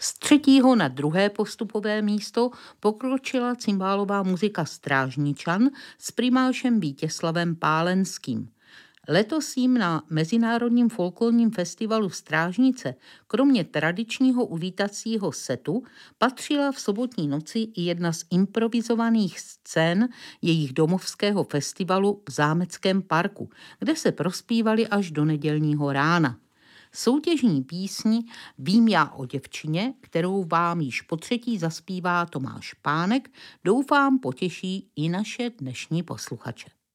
Z třetího na druhé postupové místo pokročila cymbálová muzika Strážničan s primášem Vítězslavem Pálenským. Letos jim na Mezinárodním folklorním festivalu Strážnice kromě tradičního uvítacího setu patřila v sobotní noci i jedna z improvizovaných scén jejich domovského festivalu v Zámeckém parku, kde se prospívali až do nedělního rána. Soutěžní písni Vím já o děvčině, kterou vám již potřetí zaspívá Tomáš Pánek, doufám potěší i naše dnešní posluchače.